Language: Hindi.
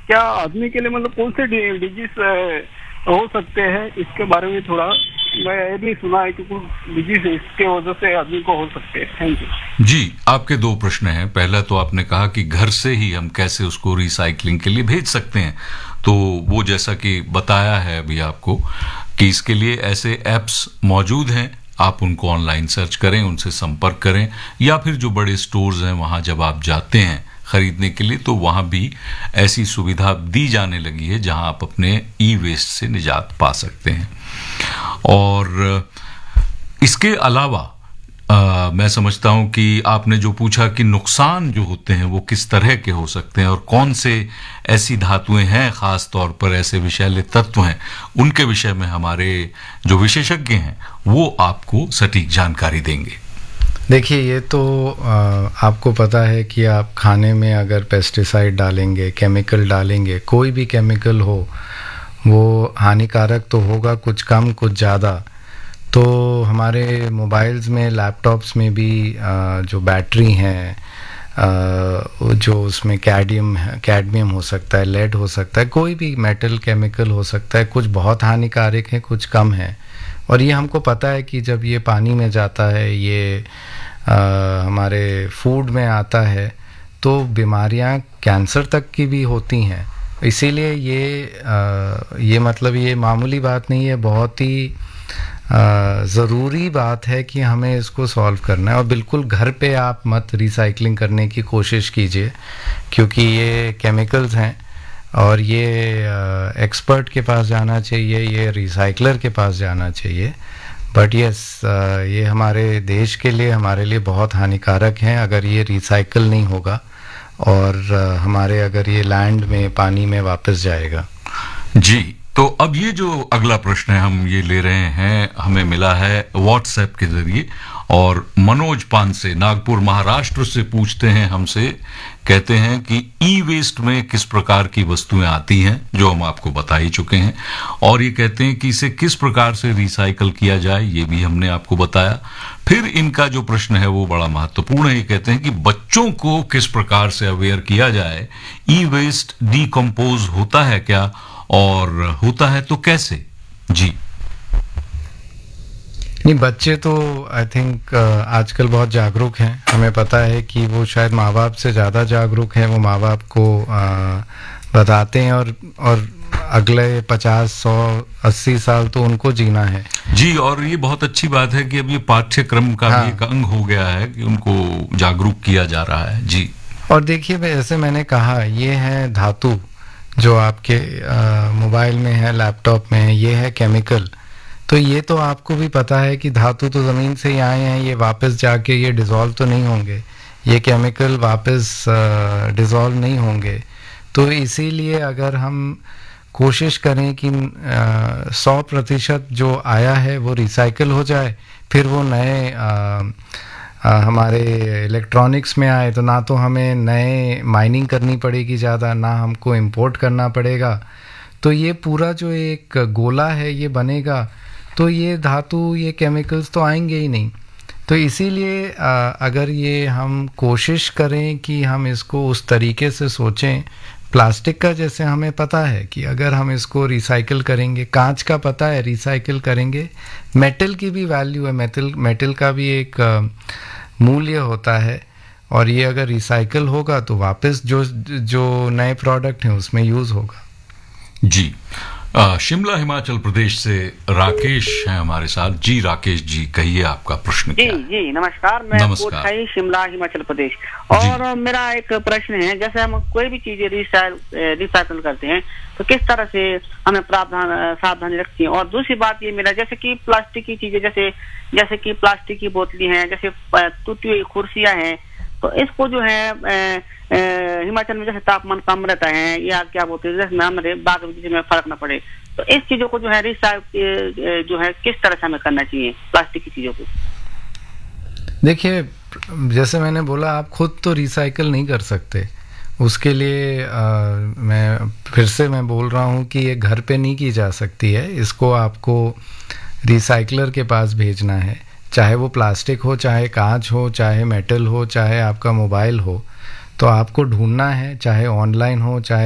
क्या आदमी के लिए मतलब कौन से डिजीज हो सकते हैं, इसके बारे में थोड़ा मैं ये भी सुना है कि कुछ डिजीज इसके वजह से आदमी को हो सकते हैं। थैंक यू जी। आपके दो प्रश्न हैं। पहला तो आपने कहा कि घर से ही हम कैसे उसको रिसाइकलिंग के लिए भेज सकते हैं, तो वो जैसा कि बताया है अभी आपको कि इसके लिए ऐसे ऐप्स मौजूद हैं, आप उनको ऑनलाइन सर्च करें, उनसे संपर्क करें, या फिर जो बड़े स्टोर्स हैं वहां जब आप जाते हैं खरीदने के लिए तो वहां भी ऐसी सुविधा दी जाने लगी है जहां आप अपने ई वेस्ट से निजात पा सकते हैं। और इसके अलावा मैं समझता हूं कि आपने जो पूछा कि नुकसान जो होते हैं वो किस तरह के हो सकते हैं और कौन से ऐसी धातुएं हैं, खास तौर पर ऐसे विषैले तत्व हैं, उनके विषय में हमारे जो विशेषज्ञ हैं वो आपको सटीक जानकारी देंगे। देखिए, ये तो आपको पता है कि आप खाने में अगर पेस्टिसाइड डालेंगे, केमिकल डालेंगे, कोई भी केमिकल हो वो हानिकारक तो होगा, कुछ कम कुछ ज़्यादा। तो हमारे मोबाइल्स में, लैपटॉप्स में भी जो बैटरी हैं, जो उसमें कैडमियम हो सकता है, लेड हो सकता है, कोई भी मेटल केमिकल हो सकता है, कुछ बहुत हानिकारक है, कुछ कम है। और ये हमको पता है कि जब ये पानी में जाता है, ये हमारे फूड में आता है, तो बीमारियां कैंसर तक की भी होती हैं। इसीलिए ये मतलब ये मामूली बात नहीं है, बहुत ही ज़रूरी बात है कि हमें इसको सॉल्व करना है। और बिल्कुल घर पे आप मत रिसाइकलिंग करने की कोशिश कीजिए, क्योंकि ये केमिकल्स हैं और ये एक्सपर्ट के पास जाना चाहिए, ये रिसाइकलर के पास जाना चाहिए। बट यस, ये हमारे देश के लिए, हमारे लिए बहुत हानिकारक हैं अगर ये रिसाइकल नहीं होगा और हमारे अगर ये लैंड में, पानी में वापस जाएगा। जी, तो अब ये जो अगला प्रश्न है हम ये ले रहे हैं, हमें मिला है व्हाट्सएप के जरिए, और मनोज पान से नागपुर महाराष्ट्र से पूछते हैं हमसे, कहते हैं कि ई वेस्ट में किस प्रकार की वस्तुएं आती हैं, जो हम आपको बता ही चुके हैं, और ये कहते हैं कि इसे किस प्रकार से रिसाइकल किया जाए, ये भी हमने आपको बताया। फिर इनका जो प्रश्न है वो बड़ा महत्वपूर्ण है। ये कहते हैं कि बच्चों को किस प्रकार से अवेयर किया जाए, ई वेस्ट डिकम्पोज होता है क्या, और होता है तो कैसे? जी नहीं, बच्चे तो आई थिंक आजकल बहुत जागरूक हैं। हमें पता है कि वो शायद माँ बाप से ज़्यादा जागरूक हैं। वो माँ बाप को बताते हैं और अगले 50, 100, 80 साल तो उनको जीना है। जी, और ये बहुत अच्छी बात है कि अब ये पाठ्यक्रम का भी एक अंग हो गया है कि उनको जागरूक किया जा रहा है। जी, और देखिए, जैसे मैंने कहा, ये है धातु जो आपके मोबाइल में है, लैपटॉप में है, ये है केमिकल। तो ये तो आपको भी पता है कि धातु तो ज़मीन से ही आए हैं, ये वापस जाके ये डिज़ोल्व तो नहीं होंगे, ये केमिकल वापस डिज़ोल्व नहीं होंगे। तो इसीलिए अगर हम कोशिश करें कि 100% जो आया है वो रिसाइकल हो जाए, फिर वो नए हमारे इलेक्ट्रॉनिक्स में आए, तो ना तो हमें नए माइनिंग करनी पड़ेगी ज़्यादा, ना हमको इंपोर्ट करना पड़ेगा। तो ये पूरा जो एक गोला है ये बनेगा, तो ये धातु, ये केमिकल्स तो आएंगे ही नहीं। तो इसीलिए अगर ये हम कोशिश करें कि हम इसको उस तरीके से सोचें, प्लास्टिक का जैसे हमें पता है कि अगर हम इसको रिसाइकिल करेंगे, कांच का पता है रिसाइकिल करेंगे, मेटल की भी वैल्यू है, मेटल का भी एक मूल्य होता है, और ये अगर रिसाइकिल होगा तो वापस जो नए प्रोडक्ट हैं उसमें यूज़ होगा। जी, शिमला हिमाचल प्रदेश से राकेश हैं हमारे साथ। जी राकेश जी, कहिए आपका प्रश्न क्या है? जी नमस्कार, मैं कोटखाई, शिमला हिमाचल प्रदेश। और मेरा एक प्रश्न है, जैसे हम कोई भी चीजें रिसाइकल करते हैं तो किस तरह से हमें सावधानी रखती है। और दूसरी बात ये मेरा, जैसे कि प्लास्टिक की चीजें, जैसे कि प्लास्टिक की बोतली हैं, जैसे टूटी हुई कुर्सियां हैं, तो इसको जो है हिमाचल में जैसे तापमान कम रहता है, या क्या बोलते हैं, जैसे हमारे बाग बगीचे में फर्क ना पड़े, तो इस चीजों को जो है रिसाइकल जो है किस तरह से हमें करना चाहिए, प्लास्टिक की चीजों को? देखिए, जैसे मैंने बोला, आप खुद तो रिसाइकल नहीं कर सकते। उसके लिए मैं फिर से बोल रहा हूँ कि ये घर पे नहीं की जा सकती है। इसको आपको रिसाइकलर के पास भेजना है, चाहे वो प्लास्टिक हो, चाहे कांच हो, चाहे मेटल हो, चाहे आपका मोबाइल हो। तो आपको ढूंढना है, चाहे ऑनलाइन हो, चाहे